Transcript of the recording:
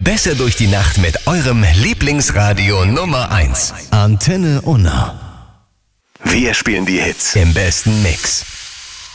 Besser durch die Nacht mit eurem Lieblingsradio Nummer 1. Antenne Unna. Wir spielen die Hits im besten Mix.